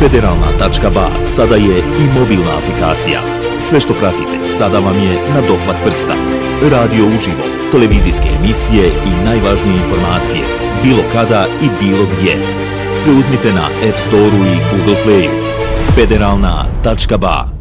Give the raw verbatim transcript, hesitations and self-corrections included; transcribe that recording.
Federalna tačka ba sada je i mobilna aplikacija. Sve što pratite sada vam je na dohvat prsta. Radio uživo, televizijske emisije i najvažnije informacije, bilo kada i bilo gdje. Preuzmite na App Store-u i Google Play-u. Federalna tačka ba